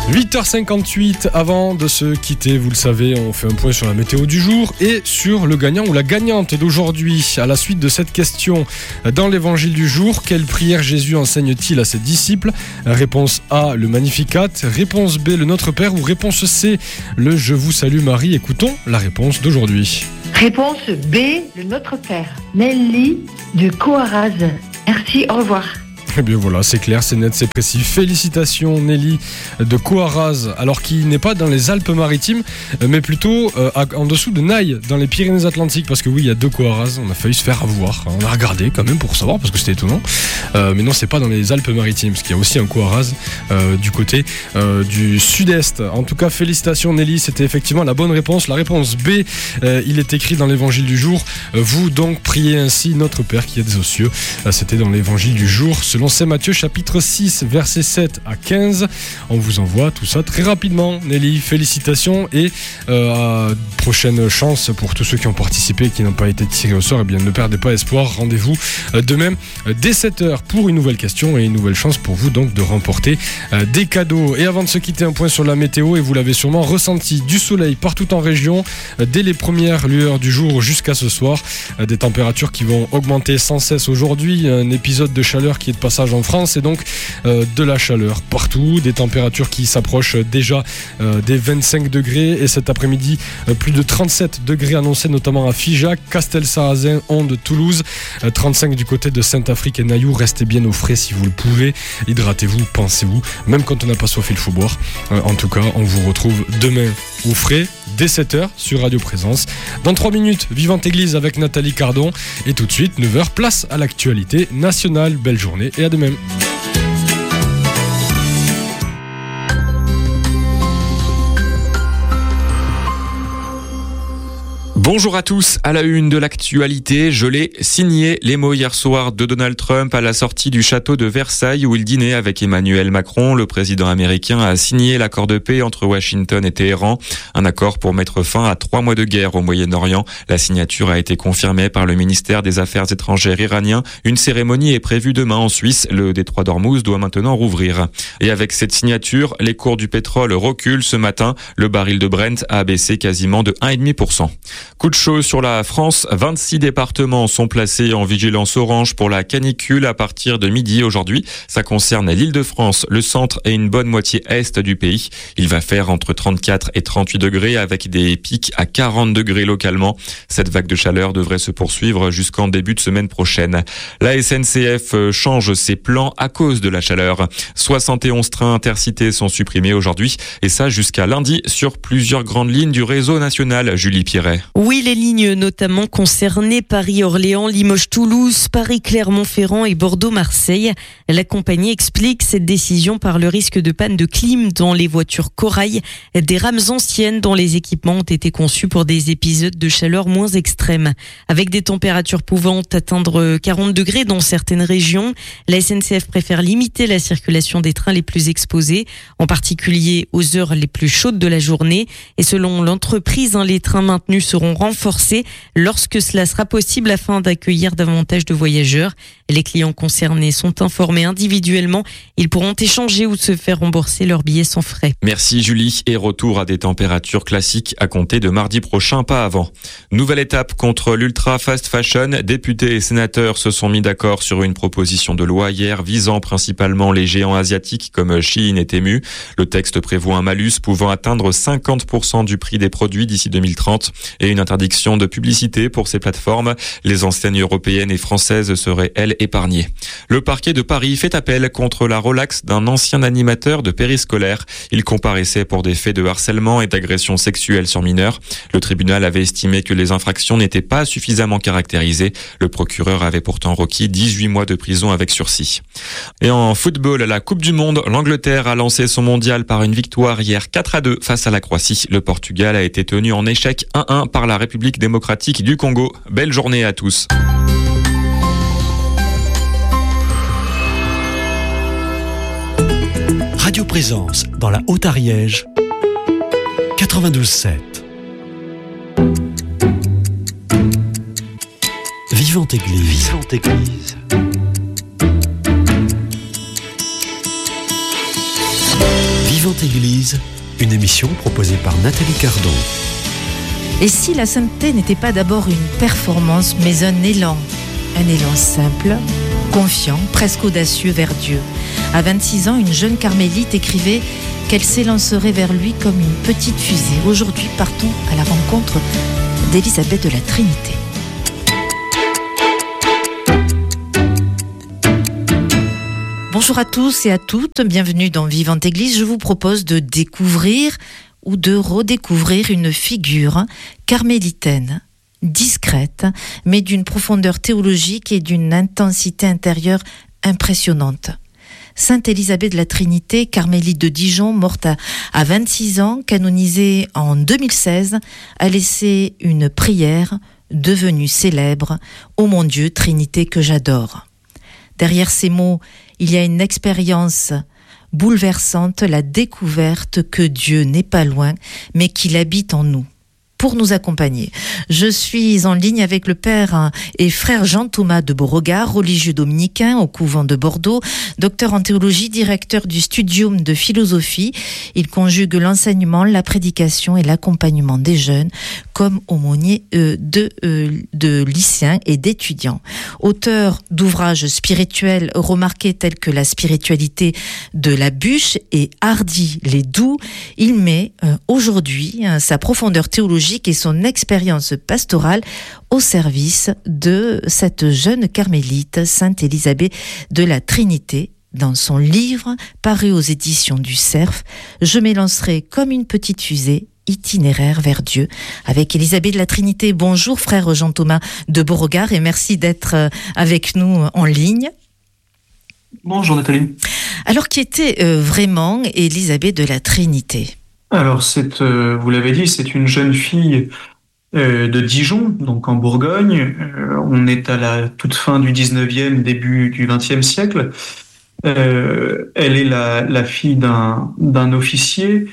8h58, avant de se quitter, vous le savez, on fait un point sur la météo du jour et sur le gagnant ou la gagnante d'aujourd'hui. À la suite de cette question, dans l'évangile du jour, quelle prière Jésus enseigne-t-il à ses disciples ? Réponse A, le Magnificat. Réponse B, le Notre Père. Ou réponse C, le Je vous salue Marie. Écoutons la réponse d'aujourd'hui. Réponse B, le Notre Père. Nelly de Coaraz. Merci, au revoir. Eh bien voilà, c'est clair, c'est net, c'est précis. Félicitations Nelly de Coaraz, alors qui n'est pas dans les Alpes-Maritimes, mais plutôt en dessous de Naï, dans les Pyrénées-Atlantiques, parce que oui, il y a deux Coaraz, on a failli se faire avoir. On a regardé quand même pour savoir, parce que c'était étonnant. Mais non, c'est pas dans les Alpes-Maritimes, parce qu'il y a aussi un Coaraz du côté du sud-est. En tout cas, félicitations Nelly, c'était effectivement la bonne réponse. La réponse B, il est écrit dans l'évangile du jour. Vous donc priez ainsi notre Père qui êtes aux cieux. C'était dans l'évangile du jour, selon Saint Matthieu chapitre 6 versets 7 à 15. On vous envoie tout ça très rapidement. Nelly, félicitations et prochaine chance pour tous ceux qui ont participé et qui n'ont pas été tirés au sort. Eh bien, ne perdez pas espoir. Rendez-vous de même dès 7h pour une nouvelle question et une nouvelle chance pour vous donc de remporter des cadeaux. Et avant de se quitter, un point sur la météo, et vous l'avez sûrement ressenti, du soleil partout en région dès les premières lueurs du jour jusqu'à ce soir. Des températures qui vont augmenter sans cesse aujourd'hui. Un épisode de chaleur qui est de passage en France et donc de la chaleur partout, des températures qui s'approchent déjà des 25 degrés et cet après-midi plus de 37 degrés annoncés notamment à Figeac, Castelsarrasin, Onde, Toulouse, 35 du côté de Saint-Afrique et Nailloux. Restez bien au frais si vous le pouvez, hydratez-vous, pensez-vous, même quand on n'a pas soif il faut boire. En tout cas, on vous retrouve demain au frais dès 7h sur Radio Présence. Dans 3 minutes, Vivante Église avec Nathalie Cardon et tout de suite 9h, place à l'actualité nationale. Belle journée et à demain. Bonjour à tous, à la une de l'actualité, je l'ai signé les mots hier soir de Donald Trump à la sortie du château de Versailles où il dînait avec Emmanuel Macron. Le président américain a signé l'accord de paix entre Washington et Téhéran, un accord pour mettre fin à 3 mois de guerre au Moyen-Orient. La signature a été confirmée par le ministère des Affaires étrangères iranien. Une cérémonie est prévue demain en Suisse. Le détroit d'Ormuz doit maintenant rouvrir. Et avec cette signature, les cours du pétrole reculent ce matin. Le baril de Brent a baissé quasiment de 1,5%. Coup de chaud sur la France, 26 départements sont placés en vigilance orange pour la canicule à partir de midi aujourd'hui. Ça concerne l'Île-de-France, le centre et une bonne moitié est du pays. Il va faire entre 34 et 38 degrés avec des pics à 40 degrés localement. Cette vague de chaleur devrait se poursuivre jusqu'en début de semaine prochaine. La SNCF change ses plans à cause de la chaleur. 71 trains intercités sont supprimés aujourd'hui et ça jusqu'à lundi sur plusieurs grandes lignes du réseau national. Julie Pierret. Oui, les lignes notamment concernées, Paris-Orléans, Limoges-Toulouse, Paris-Clermont-Ferrand et Bordeaux-Marseille. La compagnie explique cette décision par le risque de panne de clim dans les voitures Corail, des rames anciennes dont les équipements ont été conçus pour des épisodes de chaleur moins extrêmes. Avec des températures pouvant atteindre 40 degrés dans certaines régions, la SNCF préfère limiter la circulation des trains les plus exposés, en particulier aux heures les plus chaudes de la journée. Et selon l'entreprise, les trains maintenus seront renforcés lorsque cela sera possible afin d'accueillir davantage de voyageurs. Les clients concernés sont informés individuellement. Ils pourront échanger ou se faire rembourser leurs billets sans frais. Merci Julie. Et retour à des températures classiques à compter de mardi prochain, pas avant. Nouvelle étape contre l'ultra fast fashion. Députés et sénateurs se sont mis d'accord sur une proposition de loi hier visant principalement les géants asiatiques comme Shein et Temu. Le texte prévoit un malus pouvant atteindre 50% du prix des produits d'ici 2030 et une interdiction de publicité pour ces plateformes. Les enseignes européennes et françaises seraient, elles, épargnées. Le parquet de Paris fait appel contre la relaxe d'un ancien animateur de périscolaire. Il comparaissait pour des faits de harcèlement et d'agression sexuelle sur mineurs. Le tribunal avait estimé que les infractions n'étaient pas suffisamment caractérisées. Le procureur avait pourtant requis 18 mois de prison avec sursis. Et en football, la Coupe du Monde, l'Angleterre a lancé son mondial par une victoire hier 4-2 face à la Croatie. Le Portugal a été tenu en échec 1-1 par la République démocratique du Congo. Belle journée à tous. Radio Présence dans la Haute-Ariège 92.7. Vivante Église. Vivante Église. Vivante Vivante Église, une émission proposée par Nathalie Cardon. Et si la sainteté n'était pas d'abord une performance, mais un élan simple, confiant, presque audacieux vers Dieu. À 26 ans, une jeune carmélite écrivait qu'elle s'élancerait vers lui comme une petite fusée. Aujourd'hui, partons à la rencontre d'Élisabeth de la Trinité. Bonjour à tous et à toutes, bienvenue dans Vivante Église. Je vous propose de découvrir ou de redécouvrir une figure carmélitaine, discrète, mais d'une profondeur théologique et d'une intensité intérieure impressionnante. Sainte Élisabeth de la Trinité, carmélite de Dijon, morte à 26 ans, canonisée en 2016, a laissé une prière devenue célèbre « Ô mon Dieu, Trinité que j'adore ». Derrière ces mots, il y a une expérience bouleversante, la découverte que Dieu n'est pas loin, mais qu'il habite en nous. Pour nous accompagner, je suis en ligne avec le père et frère Jean-Thomas de Beauregard, religieux dominicain au couvent de Bordeaux, docteur en théologie, directeur du studium de philosophie. Il conjugue l'enseignement, la prédication et l'accompagnement des jeunes comme aumônier de lycéens et d'étudiants. Auteur d'ouvrages spirituels remarqués tels que La spiritualité de la bûche et Hardi les doux, il met aujourd'hui sa profondeur théologique et son expérience pastorale au service de cette jeune carmélite, Sainte Élisabeth de la Trinité. Dans son livre, paru aux éditions du Cerf, Je m'élancerai comme une petite fusée, itinéraire vers Dieu, avec Élisabeth de la Trinité. Bonjour frère Jean-Thomas de Beauregard et merci d'être avec nous en ligne. Bonjour Nathalie. Alors qui était vraiment Élisabeth de la Trinité ? Alors, vous l'avez dit, c'est une jeune fille de Dijon, donc en Bourgogne. On est à la toute fin du 19e, début du 20e siècle. Elle est la fille d'un officier,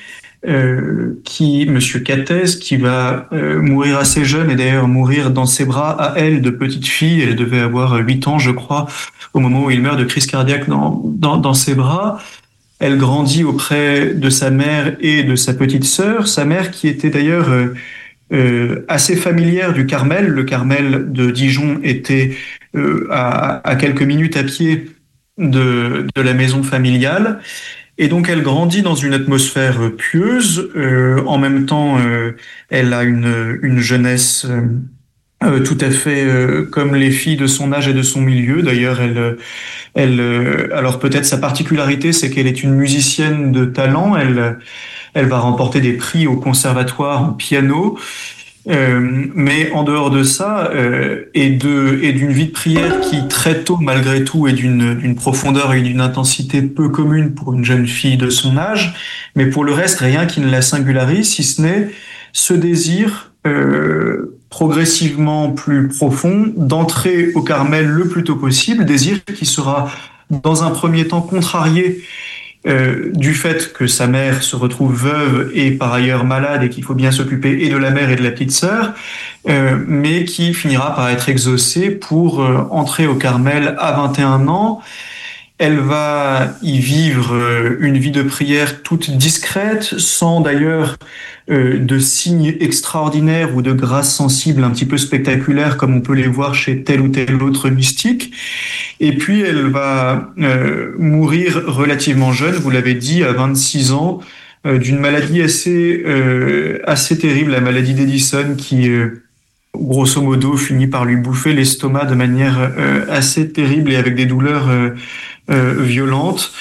Monsieur Cathès, qui va mourir assez jeune et d'ailleurs mourir dans ses bras à elle de petite fille. Elle devait avoir 8 ans, je crois, au moment où il meurt de crise cardiaque dans ses bras. Elle grandit auprès de sa mère et de sa petite sœur. Sa mère qui était d'ailleurs assez familière du Carmel. Le Carmel de Dijon était à quelques minutes à pied de la maison familiale. Et donc elle grandit dans une atmosphère pieuse. En même temps, elle a une jeunesse tout à fait comme les filles de son âge et de son milieu. D'ailleurs, alors peut-être sa particularité, c'est qu'elle est une musicienne de talent. Elle va remporter des prix au conservatoire en piano. Mais en dehors de ça, et d'une vie de prière qui très tôt, malgré tout, est d'une profondeur et d'une intensité peu commune pour une jeune fille de son âge. Mais pour le reste, rien qui ne la singularise, si ce n'est ce désir progressivement plus profond d'entrer au Carmel le plus tôt possible, désir qui sera dans un premier temps contrarié du fait que sa mère se retrouve veuve et par ailleurs malade et qu'il faut bien s'occuper et de la mère et de la petite sœur, mais qui finira par être exaucé pour entrer au Carmel à 21 ans. Elle va y vivre une vie de prière toute discrète, sans d'ailleurs de signes extraordinaires ou de grâces sensibles un petit peu spectaculaires comme on peut les voir chez tel ou tel autre mystique. Et puis elle va mourir relativement jeune, vous l'avez dit, à 26 ans, d'une maladie assez terrible, la maladie d'Edison qui grosso modo finit par lui bouffer l'estomac de manière assez terrible et avec des douleurs violentes.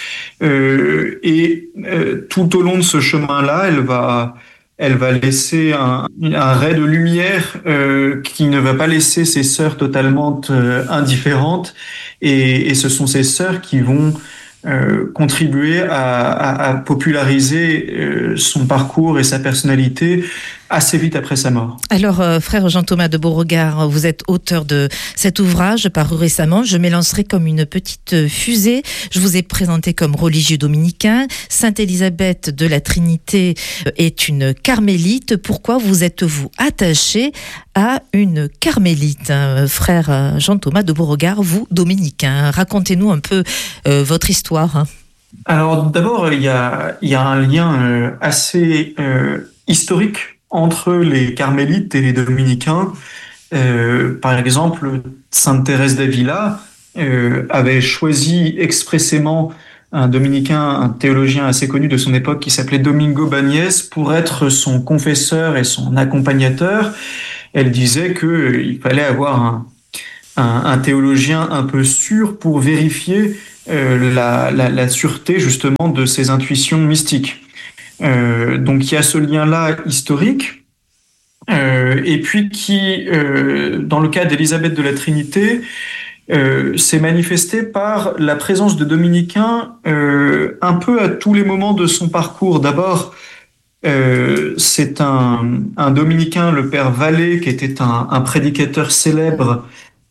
Et tout au long de ce chemin-là, elle va laisser un ray de lumière qui ne va pas laisser ses sœurs totalement indifférentes. Et ce sont ces sœurs qui vont contribuer à populariser son parcours et sa personnalité assez vite après sa mort. Alors, frère Jean-Thomas de Beauregard, vous êtes auteur de cet ouvrage paru récemment. Je m'élancerai comme une petite fusée. Je vous ai présenté comme religieux dominicain. Sainte Élisabeth de la Trinité est une carmélite. Pourquoi vous êtes-vous attaché à une carmélite, frère Jean-Thomas de Beauregard, vous dominicain? Racontez-nous un peu votre histoire. Alors d'abord, il y a un lien assez historique entre les carmélites et les dominicains. Par exemple, Sainte Thérèse d'Avila avait choisi expressément un dominicain, un théologien assez connu de son époque qui s'appelait Domingo Bagnès pour être son confesseur et son accompagnateur. Elle disait qu'il fallait avoir un théologien un peu sûr pour vérifier la sûreté justement de ses intuitions mystiques. Donc il y a ce lien-là historique. Et puis qui, dans le cas d'Élisabeth de la Trinité, s'est manifesté par la présence de dominicains un peu à tous les moments de son parcours. D'abord, c'est un dominicain, le père Vallée, qui était un prédicateur célèbre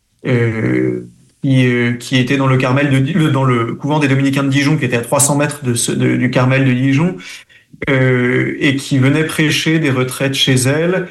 qui était dans le Carmel dans le couvent des dominicains de Dijon, qui était à 300 mètres du Carmel de Dijon, et qui venait prêcher des retraites chez elle.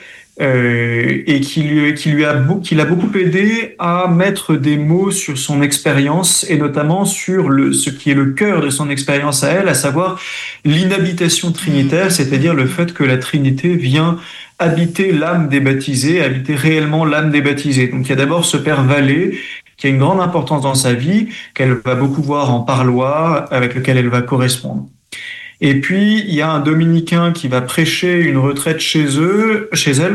Et qui l'a beaucoup aidé à mettre des mots sur son expérience et notamment sur ce qui est le cœur de son expérience à elle, à savoir l'inhabitation trinitaire, c'est-à-dire le fait que la Trinité vient habiter l'âme des baptisés, habiter réellement l'âme des baptisés. Donc il y a d'abord ce père Vallée qui a une grande importance dans sa vie, qu'elle va beaucoup voir en parloir, avec lequel elle va correspondre. Et puis, il y a un dominicain qui va prêcher une retraite chez elle,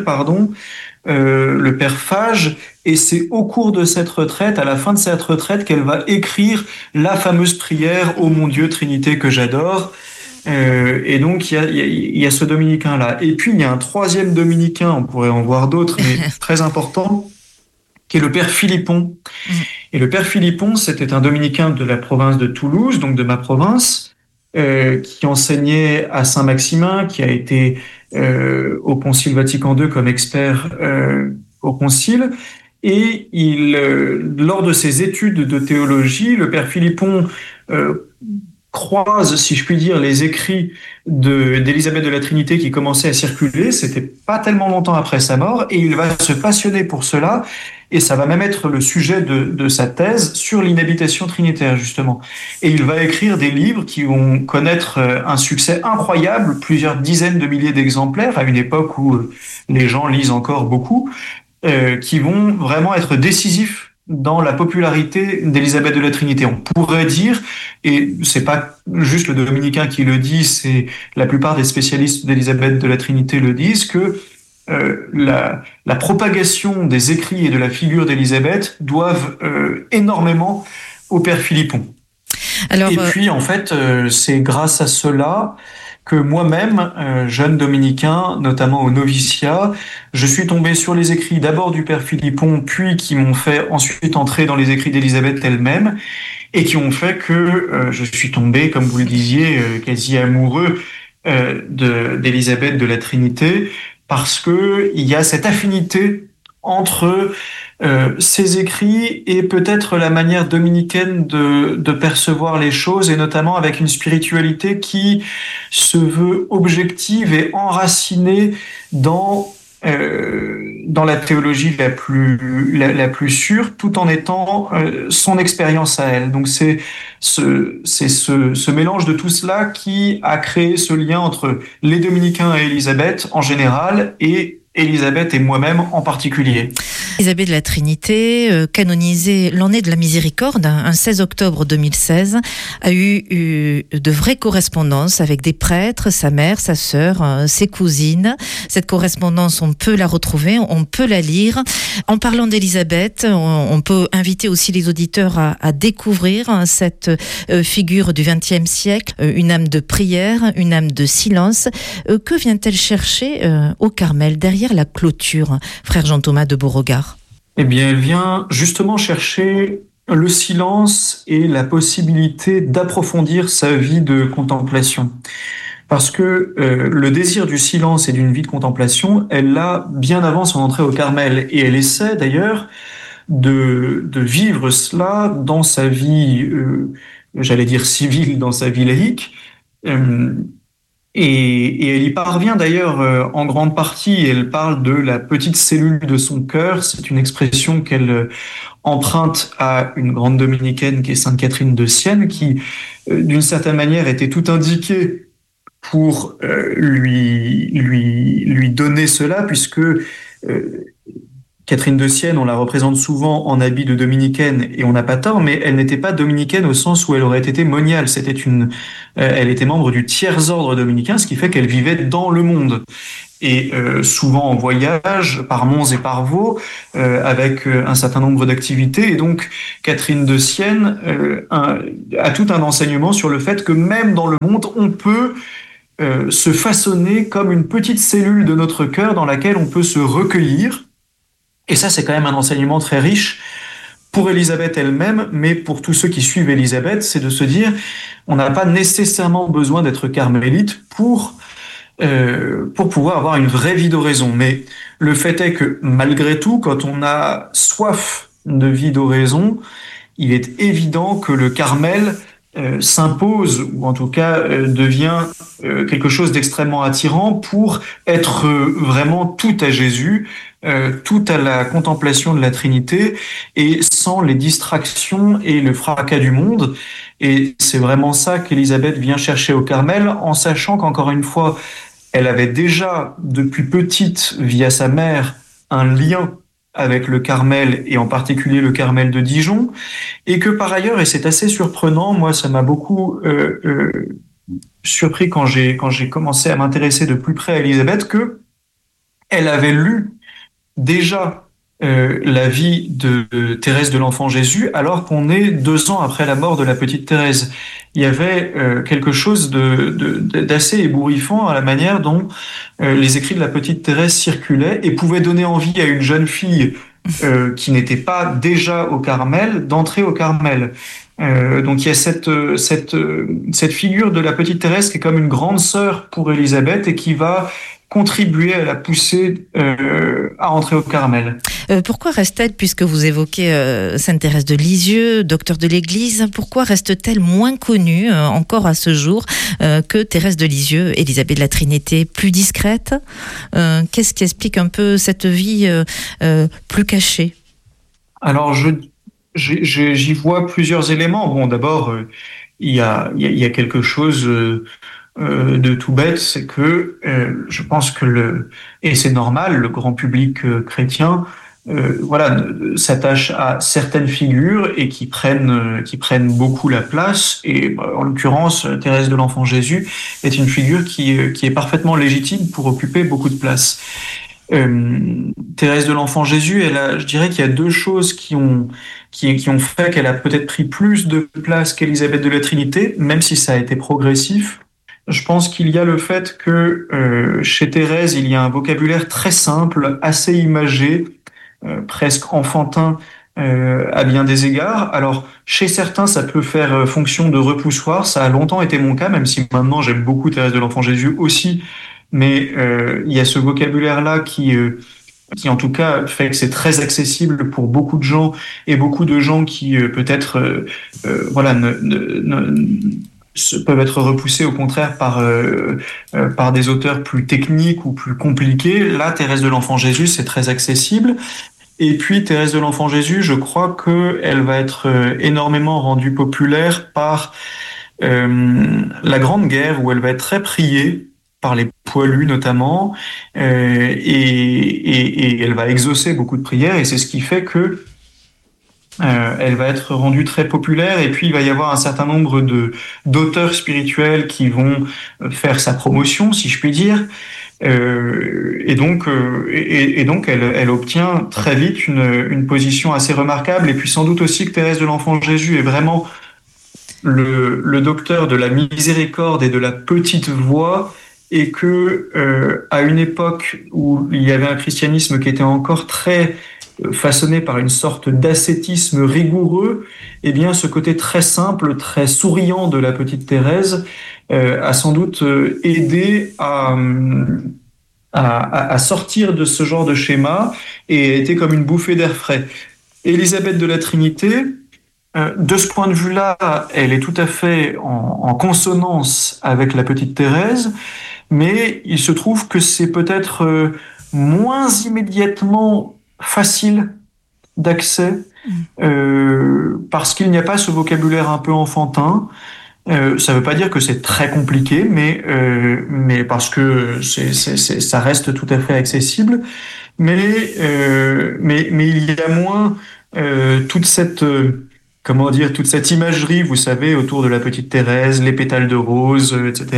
le père Fage, et c'est au cours de cette retraite, à la fin de cette retraite, qu'elle va écrire la fameuse prière « Ô mon Dieu, Trinité que j'adore ». Et donc, il y a ce dominicain-là. Et puis, il y a un troisième dominicain, on pourrait en voir d'autres, mais très important, qui est le père Philippon. Et le père Philippon, c'était un dominicain de la province de Toulouse, donc de ma province, qui enseignait à Saint-Maximin, qui a été au Concile Vatican II comme expert au Concile. Et lors de ses études de théologie, le père Philippon croise, si je puis dire, les écrits d'Élisabeth de la Trinité qui commençaient à circuler. C'était pas tellement longtemps après sa mort, et il va se passionner pour cela, et ça va même être le sujet de sa thèse sur l'inhabitation trinitaire, justement. Et il va écrire des livres qui vont connaître un succès incroyable, plusieurs dizaines de milliers d'exemplaires, à une époque où les gens lisent encore beaucoup, qui vont vraiment être décisifs dans la popularité d'Élisabeth de la Trinité. On pourrait dire, et c'est pas juste le dominicain qui le dit, c'est la plupart des spécialistes d'Élisabeth de la Trinité le disent, que la propagation des écrits et de la figure d'Élisabeth doivent énormément au père Philippon. Alors, et puis, en fait, c'est grâce à cela que moi-même, jeune dominicain, notamment au noviciat, je suis tombé sur les écrits d'abord du père Philippon, puis qui m'ont fait ensuite entrer dans les écrits d'Élisabeth elle-même, et qui ont fait que je suis tombé, comme vous le disiez, quasi amoureux d'Élisabeth de la Trinité, parce que il y a cette affinité entre ces écrits et peut-être la manière dominicaine de percevoir les choses, et notamment avec une spiritualité qui se veut objective et enracinée dans la théologie la plus sûre, tout en étant son expérience à elle. Donc c'est ce mélange de tout cela qui a créé ce lien entre les dominicains et Élisabeth en général, et Élisabeth et moi-même en particulier. Élisabeth de la Trinité, canonisée l'année de la miséricorde, un 16 octobre 2016, a eu de vraies correspondances avec des prêtres, sa mère, sa sœur, ses cousines. Cette correspondance, on peut la retrouver, on peut la lire. En parlant d'Élisabeth, on peut inviter aussi les auditeurs à découvrir cette figure du XXe siècle, une âme de prière, une âme de silence. Que vient-elle chercher au Carmel, derrière la clôture, frère Jean-Thomas de Beauregard? Eh bien, elle vient justement chercher le silence et la possibilité d'approfondir sa vie de contemplation. Parce que le désir du silence et d'une vie de contemplation, elle l'a bien avant son entrée au Carmel. Et elle essaie d'ailleurs de vivre cela dans sa vie, j'allais dire civile, dans sa vie laïque. Et elle y parvient d'ailleurs en grande partie. Elle parle de la petite cellule de son cœur. C'est une expression qu'elle emprunte à une grande dominicaine qui est Sainte Catherine de Sienne, qui, d'une certaine manière, était tout indiquée pour lui donner cela, puisque Catherine de Sienne, on la représente souvent en habit de dominicaine, et on n'a pas tort, mais elle n'était pas dominicaine au sens où elle aurait été moniale. Elle était membre du tiers ordre dominicain, ce qui fait qu'elle vivait dans le monde. Et souvent en voyage, par Mons et par Vaux, avec un certain nombre d'activités. Et donc, Catherine de Sienne a tout un enseignement sur le fait que même dans le monde, on peut se façonner comme une petite cellule de notre cœur dans laquelle on peut se recueillir. Et ça, c'est quand même un enseignement très riche pour Élisabeth elle-même, mais pour tous ceux qui suivent Élisabeth, c'est de se dire, on n'a pas nécessairement besoin d'être carmélite pour pouvoir avoir une vraie vie d'oraison. Mais le fait est que, malgré tout, quand on a soif de vie d'oraison, il est évident que le Carmel s'impose, ou en tout cas devient quelque chose d'extrêmement attirant pour être vraiment tout à Jésus, tout à la contemplation de la Trinité, et sans les distractions et le fracas du monde. Et c'est vraiment ça qu'Élisabeth vient chercher au Carmel, en sachant qu'encore une fois, elle avait déjà, depuis petite, via sa mère, un lien avec le Carmel, et en particulier le Carmel de Dijon, et que par ailleurs, et c'est assez surprenant, moi ça m'a beaucoup surpris quand j'ai commencé à m'intéresser de plus près à Élisabeth, que elle avait lu déjà la vie de Thérèse de l'Enfant Jésus, alors qu'on est 2 ans après la mort de la petite Thérèse. Il y avait quelque chose d'assez ébouriffant à la manière dont les écrits de la petite Thérèse circulaient et pouvaient donner envie à une jeune fille qui n'était pas déjà au Carmel d'entrer au Carmel. Donc il y a cette figure de la petite Thérèse qui est comme une grande sœur pour Élisabeth et qui va contribuer à la pousser à entrer au Carmel. Pourquoi reste-t-elle, puisque vous évoquez Sainte Thérèse de Lisieux, docteur de l'Église, pourquoi reste-t-elle moins connue encore à ce jour que Thérèse de Lisieux, Élisabeth de la Trinité, plus discrète? Qu'est-ce qui explique un peu cette vie plus cachée? Alors j'y vois plusieurs éléments. Bon, d'abord, il y a quelque chose de tout bête, c'est que je pense que et c'est normal, le grand public chrétien s'attache à certaines figures et qui prennent beaucoup la place. Et en l'occurrence, Thérèse de l'Enfant Jésus est une figure qui est parfaitement légitime pour occuper beaucoup de place. Thérèse de l'Enfant Jésus, je dirais qu'il y a 2 choses qui ont fait qu'elle a peut-être pris plus de place qu'Élisabeth de la Trinité, même si ça a été progressif. Je pense qu'il y a le fait que chez Thérèse, il y a un vocabulaire très simple, assez imagé, presque enfantin à bien des égards. Alors, chez certains, ça peut faire fonction de repoussoir. Ça a longtemps été mon cas, même si maintenant j'aime beaucoup Thérèse de l'Enfant Jésus aussi. Mais il y a ce vocabulaire-là qui en tout cas fait que c'est très accessible pour beaucoup de gens, et beaucoup de gens qui peut-être peuvent être repoussés au contraire par des auteurs plus techniques ou plus compliqués. Là, Thérèse de l'Enfant Jésus, c'est très accessible. Et puis Thérèse de l'Enfant Jésus, je crois qu'elle va être énormément rendue populaire par la Grande Guerre, où elle va être très priée par les poilus notamment, et elle va exaucer beaucoup de prières, et c'est ce qui fait que elle va être rendue très populaire. Et puis il va y avoir un certain nombre d'auteurs spirituels qui vont faire sa promotion, si je puis dire, et donc elle obtient très vite une position assez remarquable. Et puis sans doute aussi que Thérèse de l'Enfant Jésus est vraiment le docteur de la miséricorde et de la petite voix, et que à une époque où il y avait un christianisme qui était encore très façonné par une sorte d'ascétisme rigoureux, eh bien ce côté très simple, très souriant de la petite Thérèse a sans doute aidé à sortir de ce genre de schéma, et a été comme une bouffée d'air frais. Élisabeth de la Trinité, de ce point de vue-là, elle est tout à fait en consonance avec la petite Thérèse, mais il se trouve que c'est peut-être moins immédiatement facile d'accès parce qu'il n'y a pas ce vocabulaire un peu enfantin. Ça ne veut pas dire que c'est très compliqué, mais parce que ça reste tout à fait accessible. Mais il y a moins toute cette toute cette imagerie, vous savez, autour de la petite Thérèse, les pétales de rose, etc.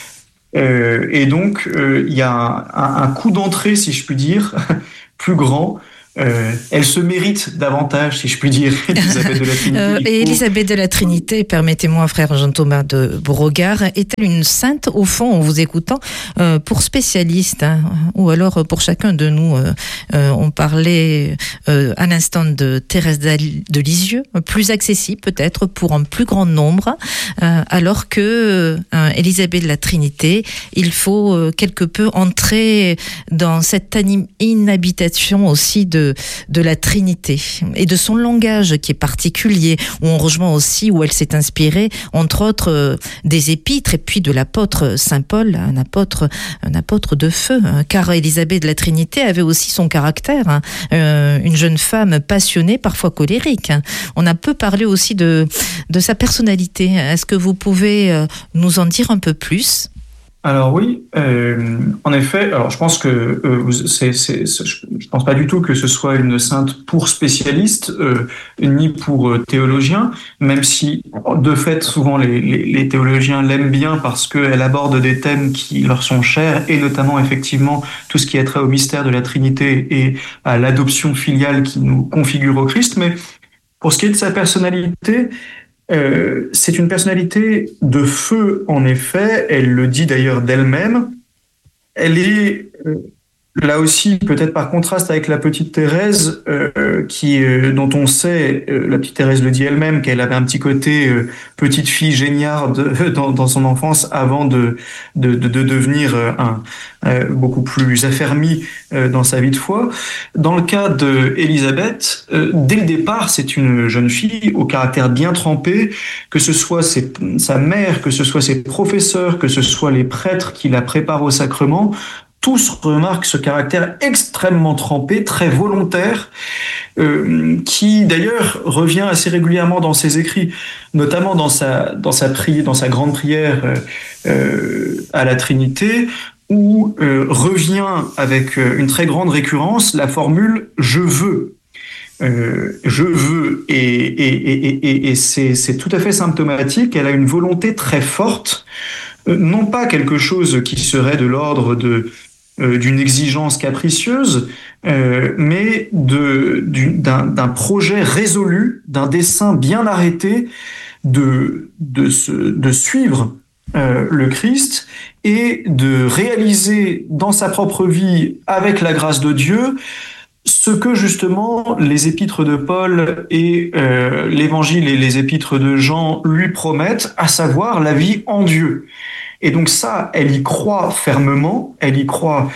Et donc il y a un coup d'entrée, si je puis dire, plus grand. Elle se mérite davantage, si je puis dire, Élisabeth de la Trinité. Élisabeth de la Trinité, permettez-moi, frère Jean-Thomas de Beauregard, est-elle une sainte, au fond, en vous écoutant, pour spécialistes, ou alors pour chacun de nous? On parlait à l'instant de Thérèse de Lisieux, plus accessible peut-être pour un plus grand nombre, alors que Élisabeth de la Trinité, il faut quelque peu entrer dans cette inhabitation aussi de la Trinité et de son langage qui est particulier, où on rejoint aussi où elle s'est inspirée, entre autres, des épîtres et puis de l'apôtre Saint Paul, un apôtre de feu, car Élisabeth de la Trinité avait aussi son caractère, une jeune femme passionnée, parfois colérique. On a peu parlé aussi de sa personnalité. Est-ce que vous pouvez nous en dire un peu plus ? Alors oui, en effet. Alors je pense que je pense pas du tout que ce soit une sainte pour spécialistes ni pour théologiens, même si de fait souvent les théologiens l'aiment bien parce qu'elle aborde des thèmes qui leur sont chers et notamment effectivement tout ce qui est trait au mystère de la Trinité et à l'adoption filiale qui nous configure au Christ. Mais pour ce qui est de sa personnalité, c'est une personnalité de feu, en effet. Elle le dit d'ailleurs d'elle-même. Elle est, là aussi, peut-être par contraste avec la petite Thérèse, dont on sait, la petite Thérèse le dit elle-même, qu'elle avait un petit côté petite fille géniarde dans son enfance avant de devenir beaucoup plus affermie dans sa vie de foi. Dans le cas d'Élisabeth, dès le départ, c'est une jeune fille au caractère bien trempé, que ce soit sa mère, que ce soit ses professeurs, que ce soit les prêtres qui la préparent au sacrement. Tous remarquent ce caractère extrêmement trempé, très volontaire, qui d'ailleurs revient assez régulièrement dans ses écrits, notamment dans sa grande prière à la Trinité, où revient avec une très grande récurrence la formule « je veux ». Je veux, et c'est tout à fait symptomatique. Elle a une volonté très forte, non pas quelque chose qui serait de l'ordre d'une exigence capricieuse, mais d'un projet résolu, d'un dessein bien arrêté de suivre le Christ et de réaliser dans sa propre vie, avec la grâce de Dieu, ce que justement les épîtres de Paul et l'évangile et les épîtres de Jean lui promettent, à savoir la vie en Dieu. Et donc ça, elle y croit fermement, elle y croit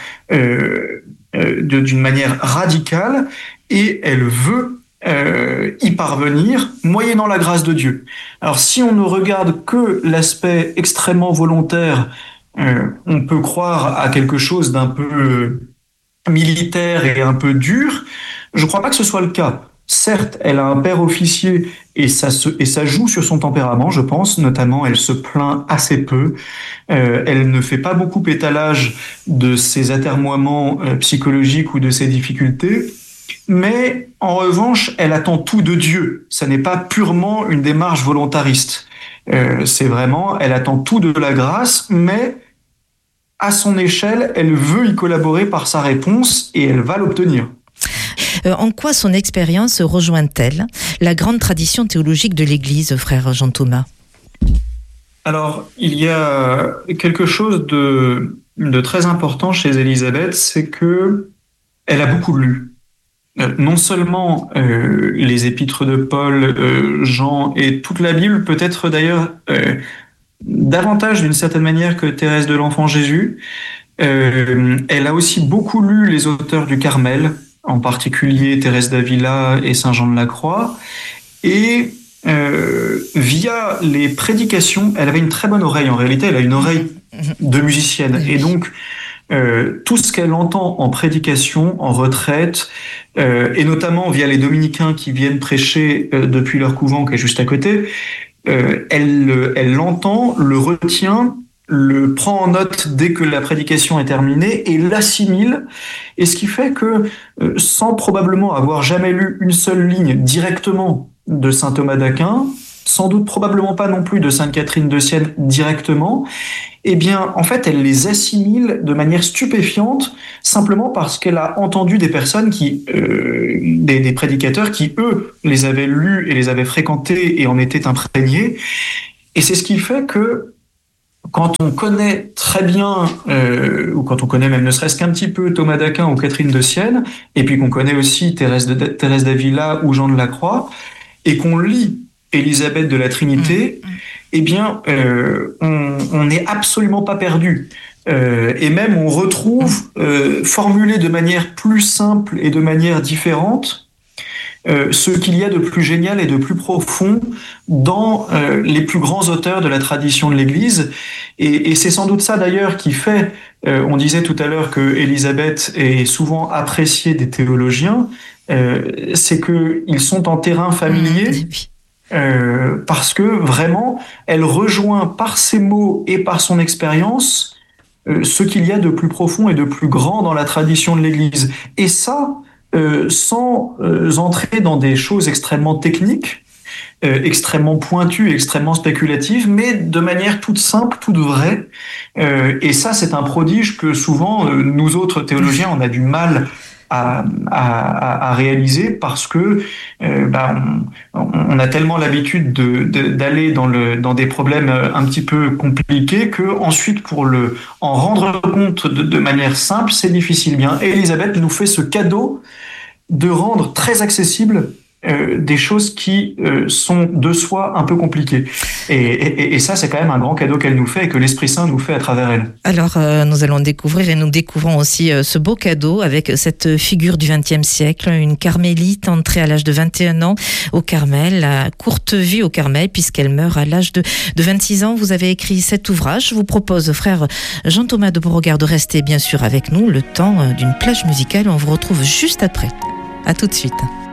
d'une manière radicale, et elle veut y parvenir, moyennant la grâce de Dieu. Alors si on ne regarde que l'aspect extrêmement volontaire, on peut croire à quelque chose d'un peu militaire et un peu dur. Je ne crois pas que ce soit le cas. Certes, elle a un père officier et ça joue sur son tempérament, je pense. Notamment, elle se plaint assez peu. Elle ne fait pas beaucoup étalage de ses atermoiements psychologiques ou de ses difficultés. Mais en revanche, elle attend tout de Dieu. Ça n'est pas purement une démarche volontariste. C'est vraiment, elle attend tout de la grâce, mais à son échelle, elle veut y collaborer par sa réponse et elle va l'obtenir. En quoi son expérience rejoint-elle la grande tradition théologique de l'Église, frère Jean-Thomas ? Alors, il y a quelque chose de très important chez Élisabeth, c'est que elle a beaucoup lu. Non seulement les épîtres de Paul, Jean et toute la Bible, peut-être d'ailleurs davantage d'une certaine manière que Thérèse de l'Enfant Jésus. Elle a aussi beaucoup lu les auteurs du Carmel, en particulier Thérèse d'Avila et Saint Jean de la Croix. Et via les prédications, elle avait une très bonne oreille. En réalité, elle a une oreille de musicienne. Et donc, tout ce qu'elle entend en prédication, en retraite, et notamment via les dominicains qui viennent prêcher depuis leur couvent qui est juste à côté, elle l'entend, le retient, le prend en note dès que la prédication est terminée et l'assimile. Et ce qui fait que, sans probablement avoir jamais lu une seule ligne directement de saint Thomas d'Aquin, sans doute probablement pas non plus de sainte Catherine de Sienne directement, eh bien, en fait, elle les assimile de manière stupéfiante, simplement parce qu'elle a entendu des personnes des prédicateurs qui, eux, les avaient lus et les avaient fréquentés et en étaient imprégnés. Et c'est ce qui fait que, quand on connaît très bien, ou quand on connaît même ne serait-ce qu'un petit peu Thomas d'Aquin ou Catherine de Sienne, et puis qu'on connaît aussi Thérèse d'Avila ou Jean de la Croix, et qu'on lit Élisabeth de la Trinité, eh bien, on n'est absolument pas perdu. Et même on retrouve, formulé de manière plus simple et de manière différente, ce qu'il y a de plus génial et de plus profond dans les plus grands auteurs de la tradition de l'Église. Et c'est sans doute ça d'ailleurs qui fait, on disait tout à l'heure que Élisabeth est souvent appréciée des théologiens, c'est qu'ils sont en terrain familier. Parce que vraiment, elle rejoint par ses mots et par son expérience ce qu'il y a de plus profond et de plus grand dans la tradition de l'Église. Et ça, sans entrer dans des choses extrêmement techniques, extrêmement pointues, extrêmement spéculatives, mais de manière toute simple, toute vraie. Et ça, c'est un prodige que souvent, nous autres théologiens, on a du mal à réaliser parce que on a tellement l'habitude d'aller dans des problèmes un petit peu compliqués que ensuite pour en rendre compte de manière simple, c'est difficile. Bien, Élisabeth nous fait ce cadeau de rendre très accessible des choses qui sont de soi un peu compliquées. Et ça, c'est quand même un grand cadeau qu'elle nous fait et que l'Esprit Saint nous fait à travers elle. Alors, nous allons découvrir et nous découvrons aussi ce beau cadeau avec cette figure du XXe siècle, une carmélite entrée à l'âge de 21 ans au Carmel, la courte vie au Carmel puisqu'elle meurt à l'âge de 26 ans. Vous avez écrit cet ouvrage. Je vous propose, frère Jean-Thomas de Beauregard, de rester bien sûr avec nous le temps d'une plage musicale. On vous retrouve juste après. À tout de suite.